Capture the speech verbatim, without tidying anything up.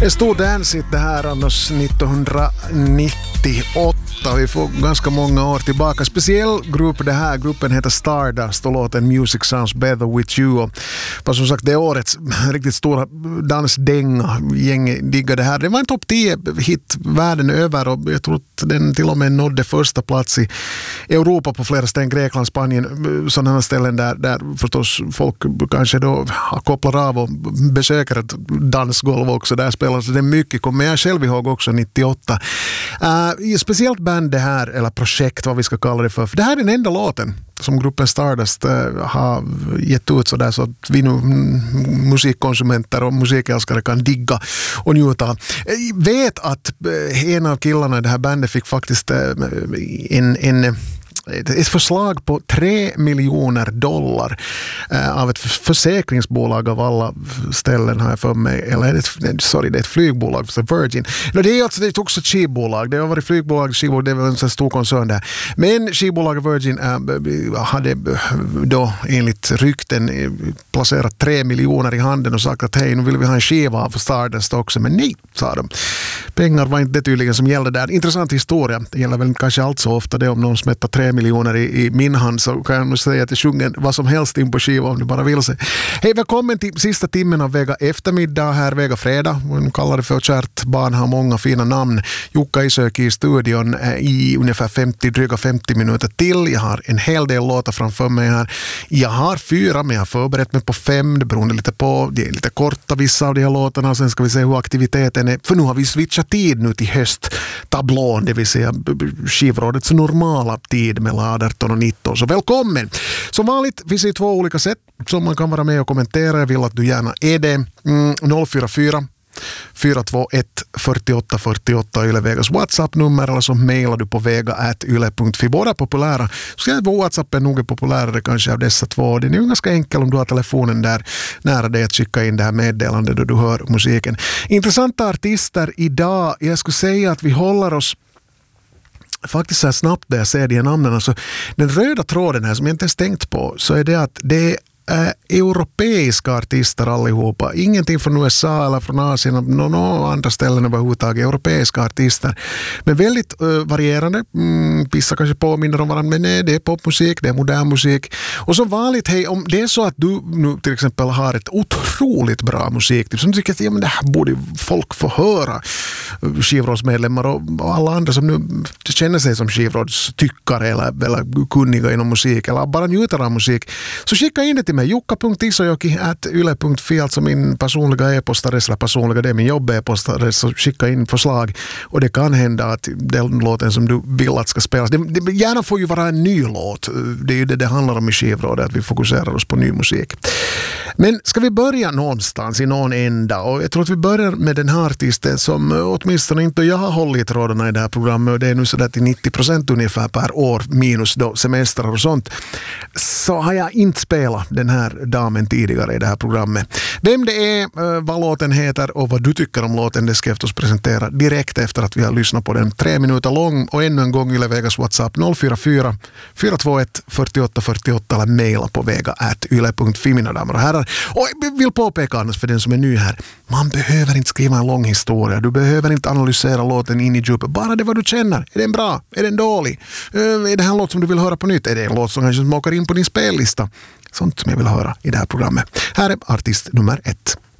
En stor dance det här annars nittonhundranittioåtta. Vi får ganska många år tillbaka. Speciell grupp det här. Gruppen heter Stardust och låten Music Sounds Better With You. Och som sagt, det är årets riktigt stora dansdänga. Gäng diggar det här. Det var en topp tio hit världen över och jag tror att den till och med nådde första plats i Europa på flera ställen. Grekland, Spanien, sådana ställen där, där förstås folk kanske då kopplar av och besöker ett dansgolv också. Där spelas det mycket. Kommer jag själv ihåg också nittioåtta. Uh, speciellt band det här, eller projekt vad vi ska kalla det för. För det här är den enda låten som gruppen Stardust uh, har gett ut så där så att vi nu mm, musikkonsumenter och musikälskare kan digga och njuta. Jag vet att uh, en av killarna i det här bandet fick faktiskt uh, en, en ett förslag på tre miljoner dollar eh, av ett försäkringsbolag av alla ställen har jag för mig. Eller är det, sorry, det är ett flygbolag, Virgin. No, det är alltså det är också ett skivbolag. Det har varit flygbolag, skivbolag, det var en stor koncern där. Men skivbolaget Virgin äh, hade då enligt rykten placerat tre miljoner i handen och sagt att hej, nu vill vi ha en skiva av Stardust också. Men nej, sa de. Pengar var inte det tydligen som gällde där. Intressant historia. Det gäller väl kanske allt så ofta det om någon smättar tre miljoner i, i min hand så kan jag nog säga att jag sjunger vad som helst in på skiva om du bara vill se. Hej, välkommen till sista timmen av Vega eftermiddag här, Vega fredag. Man kallar det för kärt barn, har många fina namn. Jukka Isöki i studion i ungefär femtio, dryga femtio minuter till. Jag har en hel del låtar framför mig här. Jag har fyra, men jag har förberett mig på fem. Det beror lite på, det är lite korta vissa av de här låtarna. Sen ska vi se hur aktiviteten är. För nu har vi switchat tid nu till hösttablån, det vill säga skivrådets normala tid mellan arton och nitton. Så välkommen! Som vanligt finns det två olika sätt som man kan vara med och kommentera. Jag vill att du gärna är det. Mm, noll fyra fyra fyra två ett fyrtioåtta fyrtioåtta Yle Vegas WhatsApp-nummer eller så mejlar du på vega at yle punkt fi. Båda populära. Så jag på WhatsApp är nog populärare kanske av dessa två. Det är ju ganska enkelt om du har telefonen där nära dig att skicka in det här meddelandet då du hör musiken. Intressanta artister idag. Jag skulle säga att vi håller oss faktiskt så här snabbt där jag ser de här namnen. Alltså, den röda tråden här som jag inte ens tänkt på så är det att det är Äh, europeiska artister allihopa. Ingenting från U S A eller från Asien och några no, andra ställen överhuvudtaget. Europeiska artister. Men väldigt uh, varierande. Mm, vissa kanske påminner om varandra. Men nej, det är popmusik, det är modern musik. Och som vanligt, hej, om det är så att du nu till exempel har ett otroligt bra musik typ, som tycker att ja, men det här borde folk få höra. Skivrådsmedlemmar och, och alla andra som nu känner sig som skivrådstyckare eller, eller kunniga inom musik eller bara njuter av musik. Så skicka in det till mig. jukka punkt isojoki at yle punkt fi, alltså min personliga e-postadress eller personliga, det är min jobb e-postadress, så skicka in förslag och det kan hända att den låten som du vill att ska spelas, det, det gärna får ju vara en ny låt, det är ju det det handlar om i skivrådet, att vi fokuserar oss på ny musik. Men ska vi börja någonstans i någon ända, och jag tror att vi börjar med den här artisten som åtminstone inte jag har hållit trådarna i det här programmet, och det är nu sådär till nittio procent ungefär per år minus då semestrar och sånt, så har jag inte spelat den här damen tidigare i det här programmet. Vem det är, vad låten heter och vad du tycker om låten, det ska jag förstås presentera direkt efter att vi har lyssnat på den. Tre minuter lång, och ännu en gång Yle Vegas WhatsApp noll fyra fyra fyra två ett fyrtioåtta fyrtioåtta eller mejla på vega at yle punkt fi, mina damer och herrar. Och jag vill påpeka annars för den som är ny här, man behöver inte skriva en lång historia, du behöver inte analysera låten in i djupet, bara det vad du känner. Är den bra? Är den dålig? Är det här en låt som du vill höra på nytt? Är det en låt som kanske smakar in på din spellista? Sånt som jag vill höra i det här programmet. Här är artist nummer ett.